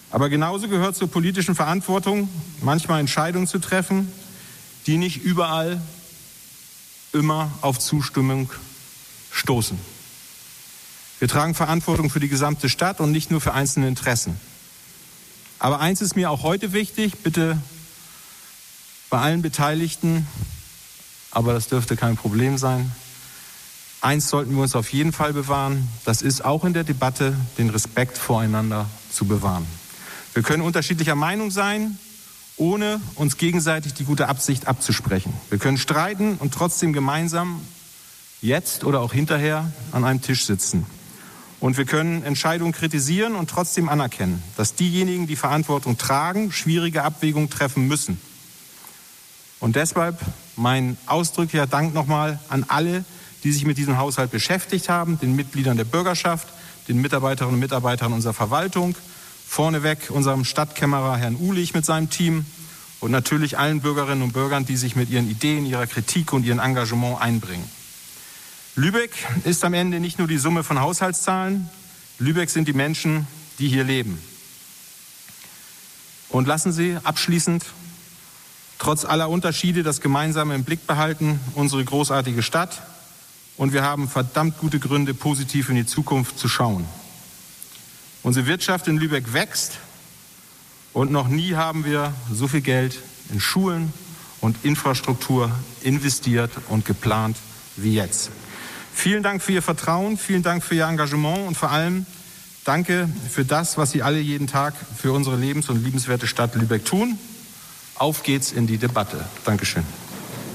Aber genauso gehört zur politischen Verantwortung, manchmal Entscheidungen zu treffen, die nicht überall immer auf Zustimmung stoßen. Wir tragen Verantwortung für die gesamte Stadt und nicht nur für einzelne Interessen. Aber eins ist mir auch heute wichtig, bitte bei allen Beteiligten, aber das dürfte kein Problem sein. Eins sollten wir uns auf jeden Fall bewahren, das ist auch in der Debatte, den Respekt voreinander zu bewahren. Wir können unterschiedlicher Meinung sein, ohne uns gegenseitig die gute Absicht abzusprechen. Wir können streiten und trotzdem gemeinsam jetzt oder auch hinterher an einem Tisch sitzen. Und wir können Entscheidungen kritisieren und trotzdem anerkennen, dass diejenigen, die Verantwortung tragen, schwierige Abwägungen treffen müssen. Und deshalb mein ausdrücklicher Dank nochmal an alle, die sich mit diesem Haushalt beschäftigt haben, den Mitgliedern der Bürgerschaft, den Mitarbeiterinnen und Mitarbeitern unserer Verwaltung, vorneweg unserem Stadtkämmerer Herrn Uhlich mit seinem Team und natürlich allen Bürgerinnen und Bürgern, die sich mit ihren Ideen, ihrer Kritik und ihrem Engagement einbringen. Lübeck ist am Ende nicht nur die Summe von Haushaltszahlen, Lübeck sind die Menschen, die hier leben. Und lassen Sie abschließend trotz aller Unterschiede das Gemeinsame im Blick behalten, unsere großartige Stadt. Und wir haben verdammt gute Gründe, positiv in die Zukunft zu schauen. Unsere Wirtschaft in Lübeck wächst und noch nie haben wir so viel Geld in Schulen und Infrastruktur investiert und geplant wie jetzt. Vielen Dank für Ihr Vertrauen, vielen Dank für Ihr Engagement und vor allem danke für das, was Sie alle jeden Tag für unsere lebens- und liebenswerte Stadt Lübeck tun. Auf geht's in die Debatte. Dankeschön.